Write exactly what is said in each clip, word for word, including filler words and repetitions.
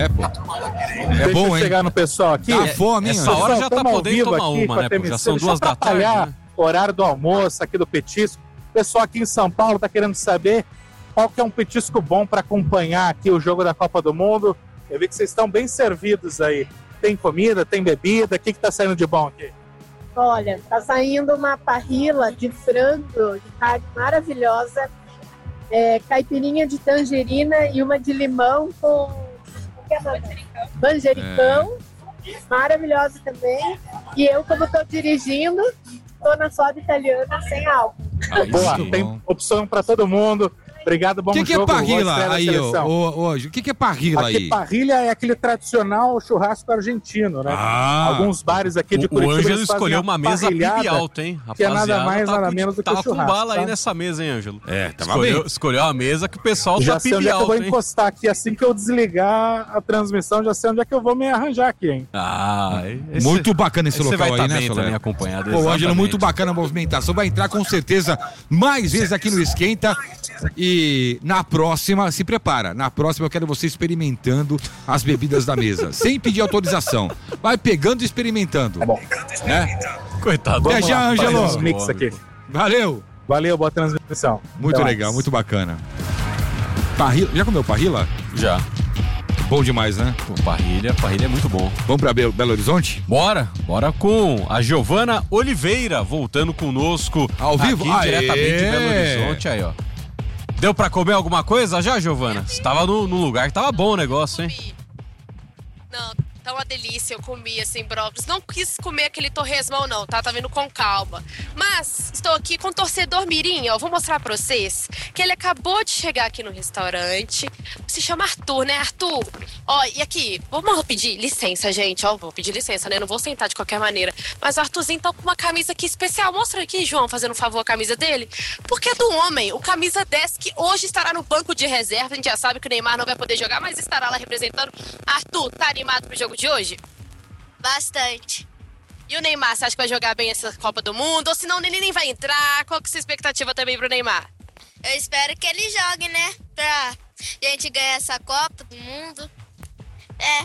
É, pô. É Deixa bom, eu hein? chegar no pessoal aqui. Dá fome, hein? Essa hora já tá Estamos ao podendo vivo tomar aqui uma, com a né, T pô? M C. Já são Deixa duas eu da tarde, atrapalhar né? o horário do almoço aqui do petisco. O pessoal aqui em São Paulo tá querendo saber qual que é um petisco bom para acompanhar aqui o jogo da Copa do Mundo. Eu vi que vocês estão bem servidos aí. Tem comida, tem bebida, o que que tá saindo de bom aqui? Olha, tá saindo uma parrilla de frango de carne maravilhosa, é, caipirinha de tangerina e uma de limão com manjericão, é. Maravilhosa também. E eu, como tô dirigindo, tô na soda italiana sem álcool. Ah, boa, tem opção para todo mundo. Obrigado, bom que que jogo. O que que é parrilla aí, hoje? O que que é parrilla aqui, aí? Parrilla é aquele tradicional churrasco argentino, né? Ah, Alguns bares aqui de Curitiba. O Ângelo escolheu uma mesa pibe alta, hein? Que é nada mais, nada menos do que o churrasco. Tava com bala tá? aí nessa mesa, hein, Ângelo? É, tava escolheu, bem. Escolheu a mesa que o pessoal já tá sei onde pibe é que eu vou alto, hein? encostar aqui assim que eu desligar a transmissão, já sei onde é que eu vou me arranjar aqui, hein? Ah, esse, muito bacana esse esse local vai aí, tá né, bem Soler? também acompanhado. Pô, Ângelo, muito bacana a movimentação. Vai entrar com certeza mais vezes aqui no Esquenta. E na próxima, se prepara. Na próxima eu quero você experimentando as bebidas da mesa, sem pedir autorização. Vai pegando e experimentando. Tá bom. Né? Coitado. Até já, Ângelo. Os mix aqui. Valeu. Valeu, boa transmissão. Muito Até legal, mais. muito bacana. Parrilla, já comeu parrilla? Já. Bom demais, né? Pô, parrilha, parrilha é muito bom. Vamos pra Be- Belo Horizonte? Bora, bora com a Giovana Oliveira voltando conosco. Ao vivo? Aqui, Aê! diretamente de Belo Horizonte, aí, ó. Deu pra comer alguma coisa já, Giovana? Você tava no, no lugar que tava bom o negócio, hein? Não, tá uma delícia, eu comi assim, brócolis. Não quis comer aquele torresmão não, tá? Tá vindo com calma. Mas estou aqui com o torcedor Mirim, ó. Vou mostrar pra vocês que ele acabou de chegar aqui no restaurante. Se chama Arthur, né, Arthur? Ó, e aqui, vamos pedir licença, gente, ó. Vou pedir licença, né? Não vou sentar de qualquer maneira. Mas o Arthurzinho tá com uma camisa aqui especial. Mostra aqui, João, fazendo um favor a camisa dele. Porque é do homem, o camisa dez que hoje estará no banco de reserva. A gente já sabe que o Neymar não vai poder jogar, mas estará lá representando. Arthur, tá animado pro jogo de hoje? Bastante. E o Neymar, você acha que vai jogar bem essa Copa do Mundo? Ou senão ele nem vai entrar? Qual que é a sua expectativa também pro Neymar? Eu espero que ele jogue, né? Pra gente ganhar essa Copa do Mundo. É.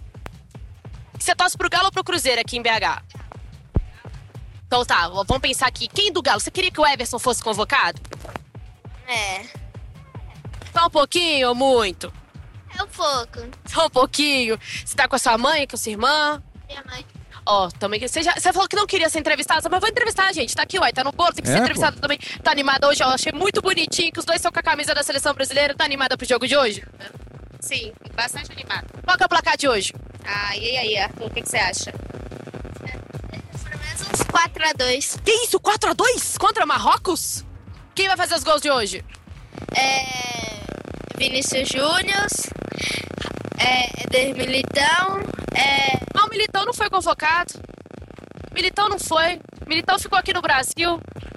Você torce pro Galo ou pro Cruzeiro aqui em B H? Então tá, vamos pensar aqui. Quem do Galo? Você queria que o Everson fosse convocado? É. Só um pouquinho ou muito? É um pouco. Só um pouquinho. Você tá com a sua mãe, com a sua irmã? Minha mãe. Ó, também que você já. Você falou que não queria ser entrevistada, mas vou entrevistar, gente. Tá aqui, uai, tá no bolo, tem que É, ser pô. entrevistada também. Tá animada hoje, ó. Achei muito bonitinho que os dois estão com a camisa da seleção brasileira. Tá animada pro jogo de hoje? Sim, bastante animada. Qual que é o placar de hoje? Ah, e aí, Arthur, o que, que você acha? Pelo menos uns quatro a dois. Que isso? quatro a dois contra Marrocos? Quem vai fazer os gols de hoje? É. Vinícius Júnior. É. Eder Militão. É. Ah, o Militão não foi convocado. Militão não foi. Militão ficou aqui no Brasil.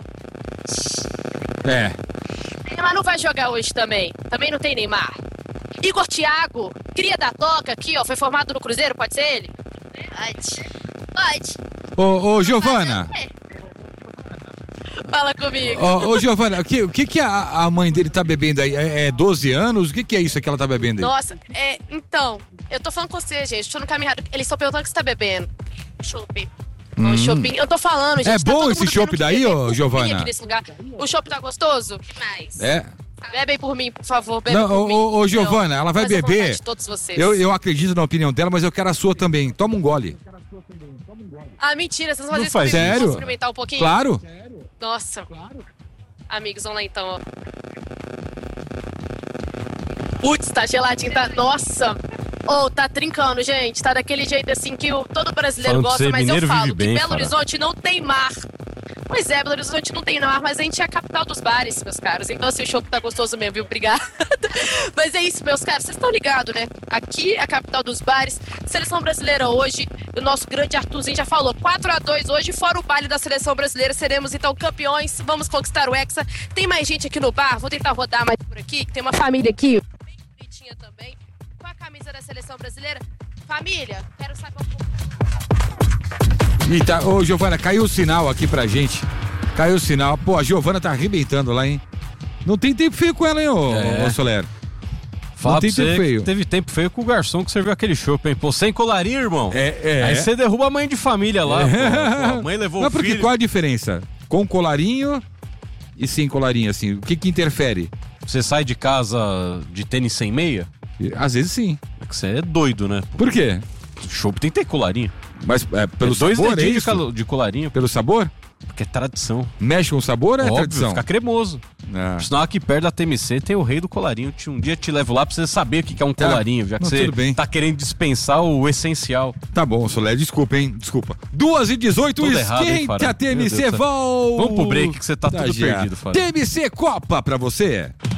É. Neymar não vai jogar hoje também. Também não tem Neymar. Igor Thiago, cria da Toca aqui, ó. Foi formado no Cruzeiro, pode ser ele? Pode. Pode. Ô, ô Giovana. Fala comigo. Ô, ô Giovana, o que, o que que a, a mãe dele tá bebendo aí? É, é doze anos? O que que é isso que ela tá bebendo aí? Nossa, é, então, eu tô falando com você, gente. Tô no caminho errado. Eles estão perguntando o que você tá bebendo. Chopp. Hum. O choppinho. Eu tô falando, gente. É tá bom todo esse mundo chopp tendo que daí, beber ô, por Giovana? mim aqui nesse lugar. O chopp tá gostoso? Demais. É. Bebem por mim, por favor. Bebem Não, por ô, mim. ô, ô, Giovana, Não, ela vai faz a beber. vontade de todos vocês. Eu, eu acredito na opinião dela, mas eu quero a sua também. Toma um gole. Ah, mentira, vocês vão Não fazer faz. isso comigo? Sério? Vamos experimentar um pouquinho? Claro. Nossa. Amigos, vamos lá então, ó. Putz, tá geladinho, tá... Nossa. Ô, oh, tá trincando, gente. Tá daquele jeito assim que o, todo brasileiro Falando de gosta, ser mas mineiro, eu falo vive que bem, Belo cara. Horizonte não tem mar. Pois é, Belo Horizonte não tem mar, mas a gente é a capital dos bares, meus caros. Então, assim, o show tá gostoso mesmo, viu? Obrigada. Mas é isso, meus caros. Vocês estão ligados, né? Aqui é a capital dos bares. Seleção brasileira hoje. O nosso grande Arthurzinho já falou. quatro a dois hoje, fora o baile da seleção brasileira. Seremos, então, campeões. Vamos conquistar o Hexa. Tem mais gente aqui no bar. Vou tentar rodar mais por aqui. Que tem uma família aqui, bem bonitinha também. Com a camisa da seleção brasileira. Família, quero saber um pouco. E tá, ô Giovana, caiu o sinal aqui pra gente. Caiu o sinal. Pô, a Giovana tá arrebentando lá, hein? Não tem tempo feio com ela, hein, ô, É. ô Soler? Fala não tem pra tempo você feio. que teve tempo feio com o garçom que serviu aquele chopp, hein? Pô, sem colarinho, irmão. É, é. Aí você derruba a mãe de família lá, pô. Pô, a mãe levou Não, o porque filho. qual a diferença? Com colarinho e sem colarinho, assim? O que que interfere? Você sai de casa de tênis sem meia? Às vezes sim. É que você é doido, né? Por quê? Chopp tem que ter colarinho. Mas é, pelo É dois sabor, é dedinhos de, isso? calo- de colarinho, Pelo sabor? porque é tradição. Mexe com o sabor ou é Óbvio, tradição? fica cremoso. Ah. Sinal aqui perto da T M C tem o rei do colarinho. Um dia te levo lá pra você saber o que é um Tá. colarinho, já que Não, você tudo bem. tá querendo dispensar o essencial. Tá bom, Solé, desculpa, hein? Desculpa. duas e dezoito, Tudo errado, hein, esquenta Fara? T M C, Meu Deus do céu. volta! Vamos pro break que você tá tudo já. perdido, Fara. T M C Copa pra você.